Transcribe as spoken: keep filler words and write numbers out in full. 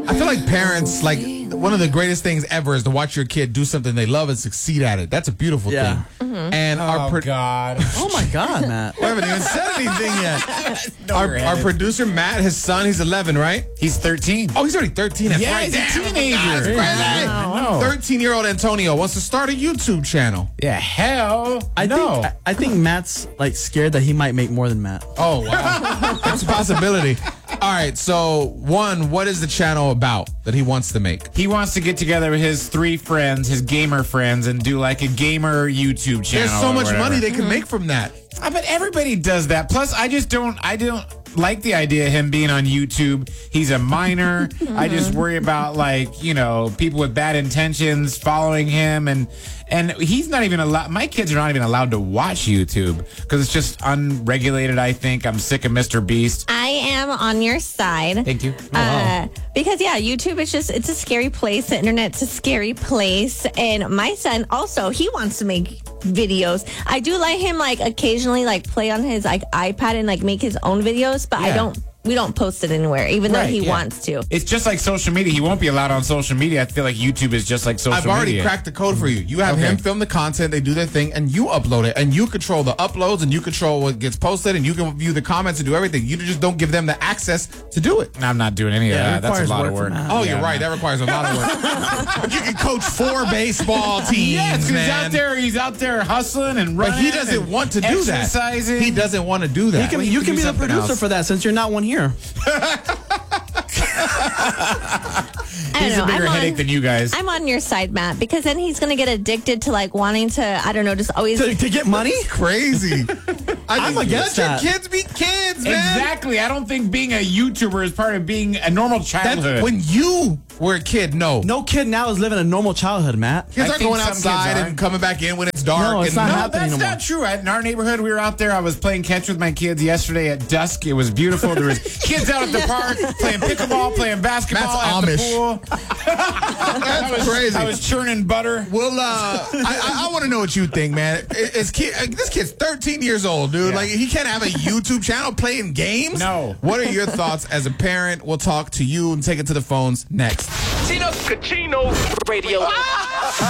I feel like parents, like, one of the greatest things ever is to watch your kid do something they love and succeed at it. That's a beautiful Yeah. thing. Mm-hmm. And oh, our pro- God. Oh, my God, Matt. We haven't even said anything yet. No, our, you're our headed. producer, Matt, his son, he's eleven, right? He's thirteen. Oh, he's already thirteen. That's Yeah, right. he's a Damn, teenager. that's crazy. I know. thirteen-year-old Antonio wants to start a YouTube channel. Yeah, hell. I no. think I, I think Matt's like scared that he might make more than Matt. Oh, wow. That's a possibility. All right, so one, what is the channel about that he wants to make? He wants to get together with his three friends, his gamer friends, and do like a gamer YouTube channel. There's so or much whatever. money they can make from that. I bet everybody does that. Plus, I just don't. I don't like the idea of him being on YouTube. He's a minor. I just worry about, like, you know, people with bad intentions following him, and and he's not even allowed. My kids are not even allowed to watch YouTube because it's just unregulated. I think I'm sick of Mister Beast. I am on your side. Thank you. Uh, because yeah, YouTube is just, it's a scary place. The internet's a scary place. And my son also, he wants to make videos. I do let him like occasionally like play on his like iPad and like make his own videos, but I Yeah. don't, we don't post it anywhere, even though Right, he yeah. wants to. It's just like social media. He won't be allowed on social media. I feel like YouTube is just like social I've already media. cracked the code for you. You have Okay. him film the content, they do their thing, and you upload it, and you control the uploads, and you control what gets posted, and you can view the comments and do everything. You just don't give them the access to do it. I'm not doing any of Yeah, it that. That's a requires lot of work work. from that. Oh, Yeah, you're right. no. That requires a lot of work. But you can coach four baseball teams, Yes, 'cause he's man. out there. He's out there hustling and running. But he doesn't and want to do that. exercising. He doesn't want to do that. You can, Well, you you can can do be the something producer else. for that since you're not one here. I don't He's know. a bigger I'm headache on, than you guys. I'm on your side, Matt, because then he's going to get addicted to like wanting to, I don't know, just always. To, to get money? Crazy. I I'm just- against let that. your kids be kids, man. Exactly. I don't think being a YouTuber is part of being a normal childhood. That's when you were a kid. No, No kid now is living a normal childhood, Matt. kids I are think going some kids outside are. and coming back in when it's dark. No, it's and not no, happening that's no more. not true. In our neighborhood, we were out there. I was playing catch with my kids yesterday at dusk. It was beautiful. There was kids out at the park playing pickleball, playing basketball That's at Amish. the pool. That's I was, crazy. I was churning butter. Well, uh, I, I, I want to know what you think, man. Is kid, uh, this kid's thirteen years old, dude. Yeah. Like, he can't have a YouTube channel playing games? No. What are your thoughts as a parent? We'll talk to you and take it to the phones next. Chino Cachino Radio.